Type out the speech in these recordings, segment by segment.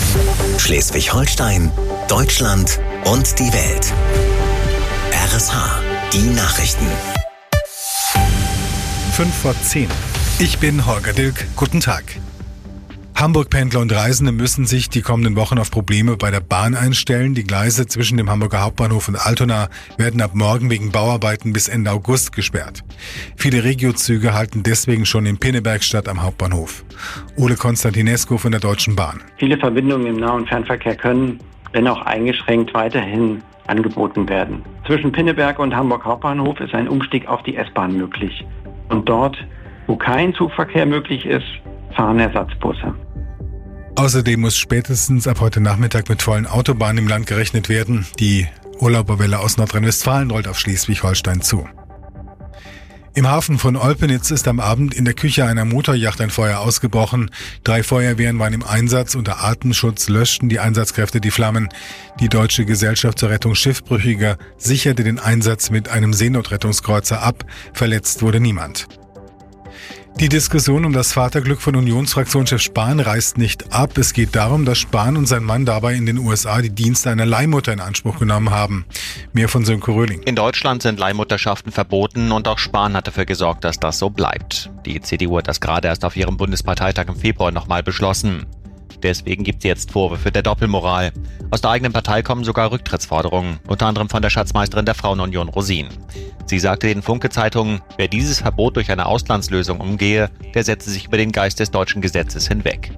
Schleswig-Holstein, Deutschland und die Welt. RSH, die Nachrichten. 5:10. Ich bin Holger Dilk. Guten Tag. Hamburg-Pendler und Reisende müssen sich die kommenden Wochen auf Probleme bei der Bahn einstellen. Die Gleise zwischen dem Hamburger Hauptbahnhof und Altona werden ab morgen wegen Bauarbeiten bis Ende August gesperrt. Viele Regiozüge halten deswegen schon in Pinneberg statt am Hauptbahnhof. Ole Konstantinescu von der Deutschen Bahn. Viele Verbindungen im Nah- und Fernverkehr können, wenn auch eingeschränkt, weiterhin angeboten werden. Zwischen Pinneberg und Hamburg Hauptbahnhof ist ein Umstieg auf die S-Bahn möglich. Und dort, wo kein Zugverkehr möglich ist, fahren Ersatzbusse. Außerdem muss spätestens ab heute Nachmittag mit vollen Autobahnen im Land gerechnet werden. Die Urlauberwelle aus Nordrhein-Westfalen rollt auf Schleswig-Holstein zu. Im Hafen von Olpenitz ist am Abend in der Küche einer Motoryacht ein Feuer ausgebrochen. 3 Feuerwehren waren im Einsatz. Unter Atemschutz löschten die Einsatzkräfte die Flammen. Die Deutsche Gesellschaft zur Rettung Schiffbrüchiger sicherte den Einsatz mit einem Seenotrettungskreuzer ab. Verletzt wurde niemand. Die Diskussion um das Vaterglück von Unionsfraktionschef Spahn reißt nicht ab. Es geht darum, dass Spahn und sein Mann dabei in den USA die Dienste einer Leihmutter in Anspruch genommen haben. Mehr von Sönke Röhling. In Deutschland sind Leihmutterschaften verboten und auch Spahn hat dafür gesorgt, dass das so bleibt. Die CDU hat das gerade erst auf ihrem Bundesparteitag im Februar nochmal beschlossen. Deswegen gibt es jetzt Vorwürfe der Doppelmoral. Aus der eigenen Partei kommen sogar Rücktrittsforderungen, unter anderem von der Schatzmeisterin der Frauenunion Rosin. Sie sagte den Funke-Zeitungen, wer dieses Verbot durch eine Auslandslösung umgehe, der setze sich über den Geist des deutschen Gesetzes hinweg.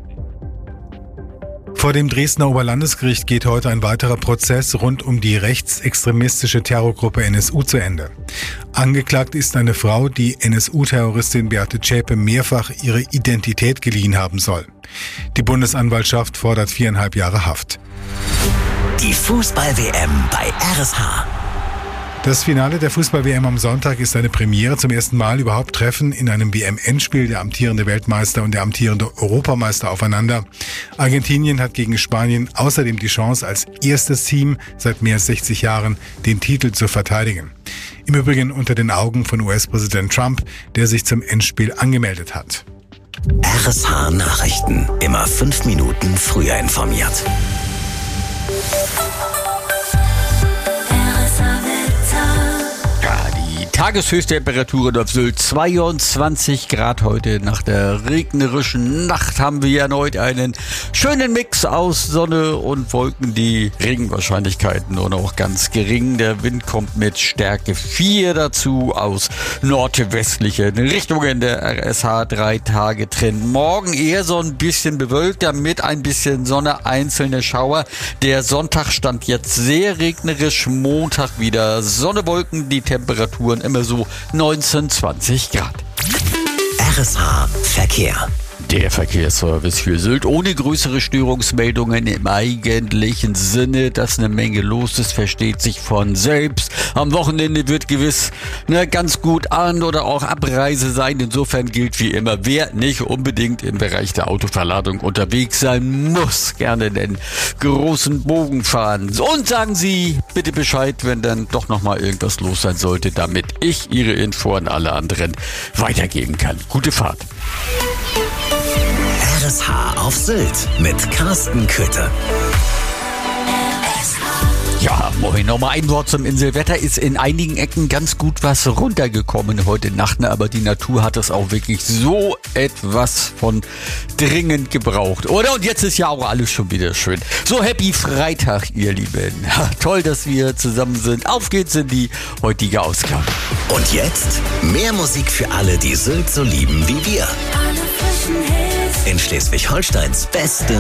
Vor dem Dresdner Oberlandesgericht geht heute ein weiterer Prozess rund um die rechtsextremistische Terrorgruppe NSU zu Ende. Angeklagt ist eine Frau, die NSU-Terroristin Beate Zschäpe mehrfach ihre Identität geliehen haben soll. Die Bundesanwaltschaft fordert 4,5 Jahre Haft. Die Fußball-WM bei RSH. Das Finale der Fußball-WM am Sonntag ist eine Premiere. Zum ersten Mal überhaupt treffen in einem WM-Endspiel der amtierende Weltmeister und der amtierende Europameister aufeinander. Argentinien hat gegen Spanien außerdem die Chance, als erstes Team seit mehr als 60 Jahren den Titel zu verteidigen. Im Übrigen unter den Augen von US-Präsident Trump, der sich zum Endspiel angemeldet hat. RSH Nachrichten. Immer 5 Minuten früher informiert. Tageshöchsttemperaturen auf Sylt 22 Grad heute. Nach der regnerischen Nacht haben wir erneut einen schönen Mix aus Sonne und Wolken. Die Regenwahrscheinlichkeiten nur noch ganz gering. Der Wind kommt mit Stärke 4 dazu aus nordwestlichen Richtungen. Der RSH 3-Tage-Trend. Morgen eher so ein bisschen bewölkter mit ein bisschen Sonne, einzelne Schauer. Der Sonntag stand jetzt sehr regnerisch. Montag wieder Sonne, Wolken, die Temperaturen immer so 19, 20 Grad. RSH Verkehr. Der Verkehrsservice für Sylt ohne größere Störungsmeldungen im eigentlichen Sinne, dass eine Menge los ist, versteht sich von selbst. Am Wochenende wird gewiss ganz gut An- oder auch Abreise sein. Insofern gilt wie immer, wer nicht unbedingt im Bereich der Autoverladung unterwegs sein muss, gerne den großen Bogen fahren. Und sagen Sie bitte Bescheid, wenn dann doch nochmal irgendwas los sein sollte, damit ich Ihre Info an alle anderen weitergeben kann. Gute Fahrt. RSH auf Sylt mit Carsten Köthe. Ja, moin. Nochmal ein Wort zum Inselwetter. Ist in einigen Ecken ganz gut was runtergekommen heute Nacht, aber die Natur hat es auch wirklich so etwas von dringend gebraucht, oder? Und jetzt ist ja auch alles schon wieder schön. So, Happy Freitag, ihr Lieben. Toll, dass wir zusammen sind. Auf geht's in die heutige Ausgabe. Und jetzt mehr Musik für alle, die Sylt so lieben wie wir. In Schleswig-Holsteins beste